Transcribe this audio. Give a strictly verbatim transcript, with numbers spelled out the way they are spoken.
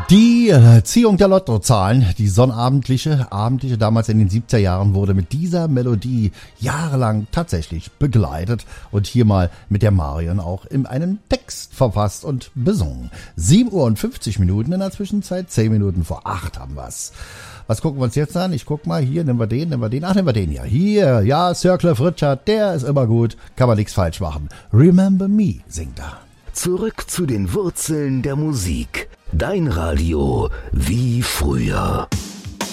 Die äh, Ziehung der Lottozahlen, die sonnabendliche, abendliche, damals in den siebziger Jahren, wurde mit dieser Melodie jahrelang tatsächlich begleitet und hier mal mit der Marion auch in einem Text verfasst und besungen. sieben Uhr und fünfzig Minuten in der Zwischenzeit, zehn Minuten vor acht haben wir's. Was gucken wir uns jetzt an? Ich guck mal, hier, nehmen wir den, nehmen wir den, ach, nehmen wir den hier. Hier, ja, Sir Cliff Richard, der ist immer gut, kann man nichts falsch machen. Remember Me singt er. Zurück zu den Wurzeln der Musik. Dein Radio wie früher.